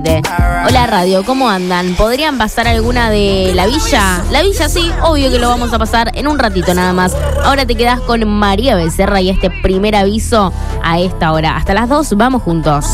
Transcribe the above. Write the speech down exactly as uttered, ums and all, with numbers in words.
dice. Hola radio, ¿cómo andan? ¿Podrían pasar alguna de La Villa? La Villa sí, obvio que lo vamos a pasar en un ratito nada más. Ahora te quedás con María Becerra y este primer aviso a esta hora. Hasta las dos, vamos juntos.